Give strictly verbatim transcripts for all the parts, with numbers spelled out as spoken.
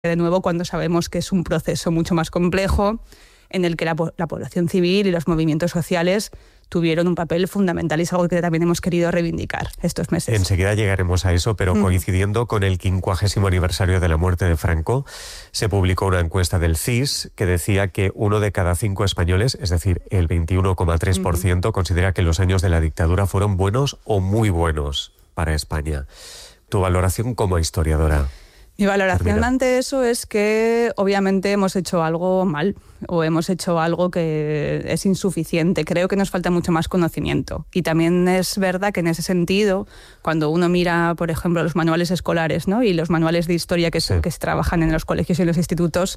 de nuevo cuando sabemos que es un proceso mucho más complejo en el que la, la población civil y los movimientos sociales tuvieron un papel fundamental y es algo que también hemos querido reivindicar estos meses. Enseguida llegaremos a eso, pero mm. coincidiendo con el quincuagésimo aniversario de la muerte de Franco, se publicó una encuesta del C I S que decía que uno de cada cinco españoles, es decir, el veintiuno coma tres por ciento, mm. considera que los años de la dictadura fueron buenos o muy buenos para España. ¿Tu valoración como historiadora? Mi valoración Termina. ante eso es que obviamente hemos hecho algo mal o hemos hecho algo que es insuficiente. Creo que nos falta mucho más conocimiento. Y también es verdad que en ese sentido, cuando uno mira, por ejemplo, los manuales escolares, ¿no? y los manuales de historia que, sí. que se trabajan en los colegios y en los institutos,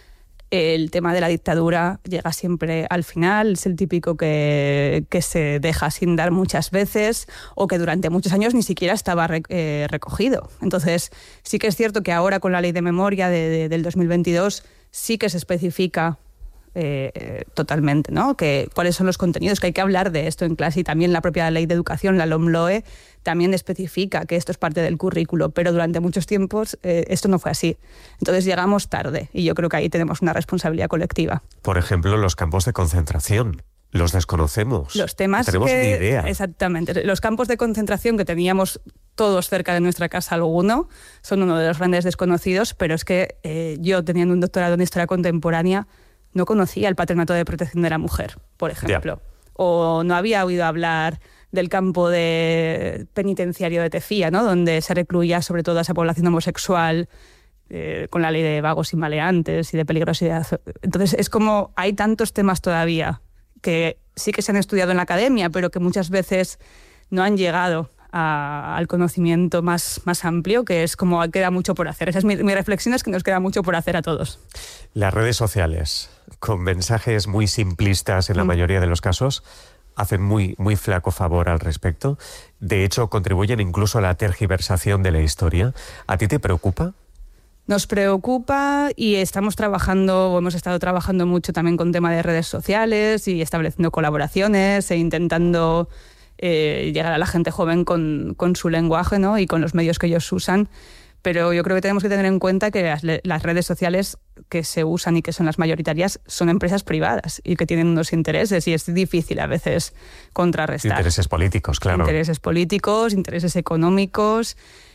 el tema de la dictadura llega siempre al final, es el típico que, que se deja sin dar muchas veces o que durante muchos años ni siquiera estaba re, eh, recogido. Entonces, sí que es cierto que ahora con la ley de memoria de, de, del dos mil veintidós sí que se especifica eh, eh, totalmente, ¿no? Que, cuáles son los contenidos, que hay que hablar de esto en clase y también la propia ley de educación, la LOMLOE, también especifica que esto es parte del currículo, pero durante muchos tiempos eh, esto no fue así. Entonces llegamos tarde y yo creo que ahí tenemos una responsabilidad colectiva. Por ejemplo, los campos de concentración. Los desconocemos. Los temas no tenemos que, ni idea. Exactamente. Los campos de concentración que teníamos todos cerca de nuestra casa alguno son uno de los grandes desconocidos, pero es que eh, yo, teniendo un doctorado en Historia Contemporánea, no conocía el Patronato de Protección de la Mujer, por ejemplo. Yeah. O no había oído hablar del campo de penitenciario de Tefía, ¿no? Donde se recluía sobre todo a esa población homosexual eh, con la ley de vagos y maleantes y de peligrosidad. Entonces es como hay tantos temas todavía que sí que se han estudiado en la academia, pero que muchas veces no han llegado a, al conocimiento más, más amplio, que es como queda mucho por hacer. Esa es mi, mi reflexión, es que nos queda mucho por hacer a todos. Las redes sociales, con mensajes muy simplistas en la mm. mayoría de los casos, hacen muy, muy flaco favor al respecto. De hecho, contribuyen incluso a la tergiversación de la historia. ¿A ti te preocupa? Nos preocupa y estamos trabajando, o hemos estado trabajando mucho también con tema de redes sociales y estableciendo colaboraciones e intentando eh, llegar a la gente joven con, con su lenguaje, ¿no? y con los medios que ellos usan. Pero yo creo que tenemos que tener en cuenta que las, las redes sociales que se usan y que son las mayoritarias son empresas privadas y que tienen unos intereses y es difícil a veces contrarrestar. Intereses políticos, claro. Intereses políticos, intereses económicos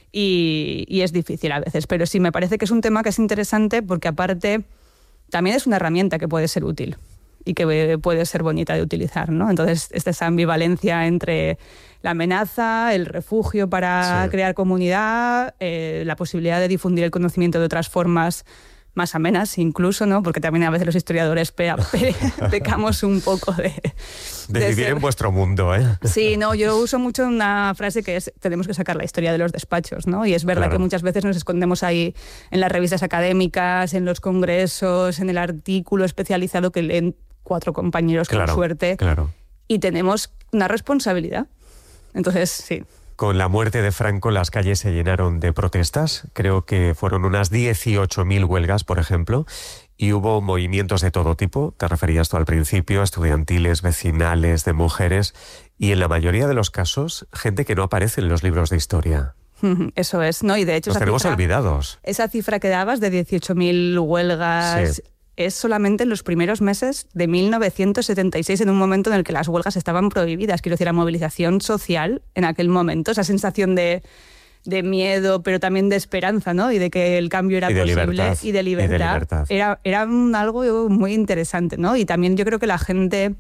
y, y es difícil a veces. Pero sí, me parece que es un tema que es interesante porque aparte también es una herramienta que puede ser útil y que puede ser bonita de utilizar, ¿no? Entonces, esta esa ambivalencia entre la amenaza, el refugio para sí. crear comunidad, eh, la posibilidad de difundir el conocimiento de otras formas más amenas incluso, ¿no? Porque también a veces los historiadores pe pe pecamos un poco de... De, de vivir ser... en vuestro mundo, ¿eh? Sí, no, yo uso mucho una frase que es tenemos que sacar la historia de los despachos, ¿no? Y es verdad claro. que muchas veces nos escondemos ahí en las revistas académicas, en los congresos, en el artículo especializado que leen cuatro compañeros claro, con suerte. Claro. Y tenemos una responsabilidad. Entonces, sí. Con la muerte de Franco las calles se llenaron de protestas, creo que fueron unas dieciocho mil huelgas, por ejemplo, y hubo movimientos de todo tipo, te referías tú al principio, estudiantiles, vecinales, de mujeres, y en la mayoría de los casos, gente que no aparece en los libros de historia. Eso es, ¿no? Y de hecho... Los tenemos cifra, olvidados. Esa cifra que dabas de dieciocho mil huelgas... Sí. Es solamente en los primeros meses de mil novecientos setenta y seis, en un momento en el que las huelgas estaban prohibidas. Quiero decir, la movilización social en aquel momento, esa sensación de, de miedo, pero también de esperanza, ¿no? Y de que el cambio era y posible. Libertad. Y de libertad. Y de libertad. Era, era un, algo muy interesante, ¿no? Y también yo creo que la gente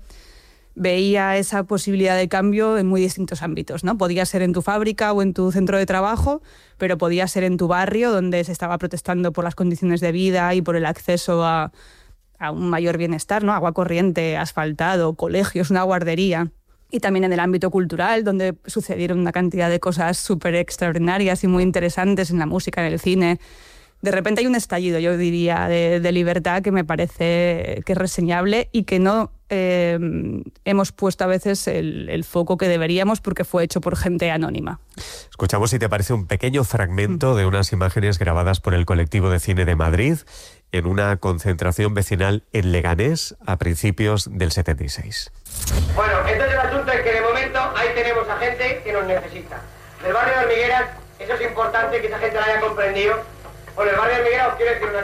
veía esa posibilidad de cambio en muy distintos ámbitos, ¿no? Podía ser en tu fábrica o en tu centro de trabajo, pero podía ser en tu barrio, donde se estaba protestando por las condiciones de vida y por el acceso a, a un mayor bienestar, ¿no? Agua corriente, asfaltado, colegios, una guardería. Y también en el ámbito cultural, donde sucedieron una cantidad de cosas súper extraordinarias y muy interesantes en la música, en el cine. De repente hay un estallido, yo diría, de, de libertad que me parece que es reseñable y que no eh, hemos puesto a veces el, el foco que deberíamos porque fue hecho por gente anónima. Escuchamos, si te parece, un pequeño fragmento mm. de unas imágenes grabadas por el Colectivo de Cine de Madrid en una concentración vecinal en Leganés a principios del setenta y seis. Bueno, entonces el asunto es que de momento ahí tenemos a gente que nos necesita. Del barrio de Hormigueras, eso es importante que esa gente lo haya comprendido. Bueno, el barrio de Miguel os quiero decir una